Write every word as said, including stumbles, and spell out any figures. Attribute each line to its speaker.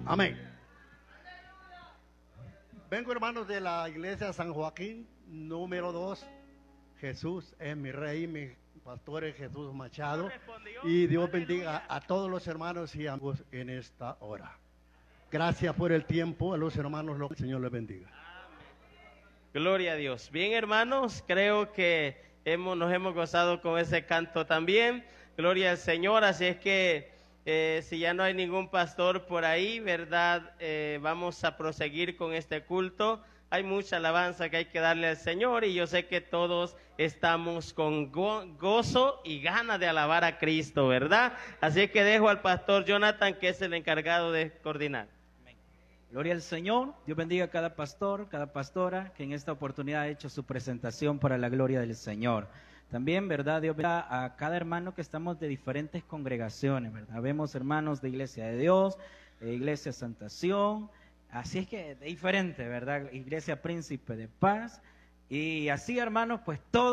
Speaker 1: Amén. Vengo, hermanos, de la iglesia San Joaquín, número dos. Jesús es mi rey, mi pastor es Jesús Machado. Y Dios bendiga a todos los hermanos y amigos en esta hora. Gracias por el tiempo, a los hermanos, el Señor les bendiga.
Speaker 2: Gloria a Dios. Bien, hermanos, creo que hemos, nos hemos gozado con ese canto también. Gloria al Señor, así es que eh, si ya no hay ningún pastor por ahí, ¿verdad? Eh, vamos a proseguir con este culto. Hay mucha alabanza que hay que darle al Señor y yo sé que todos estamos con go gozo y ganas de alabar a Cristo, ¿verdad? Así que dejo al pastor Jonathan, que es el encargado de coordinar.
Speaker 3: Gloria al Señor. Dios bendiga a cada pastor, cada pastora que en esta oportunidad ha hecho su presentación para la gloria del Señor. También, ¿verdad? Dios bendiga a cada hermano que estamos de diferentes congregaciones, ¿verdad? Vemos hermanos de Iglesia de Dios, de Iglesia Santación, así es que de diferente, ¿verdad? Iglesia Príncipe de Paz, y así, hermanos, pues todo.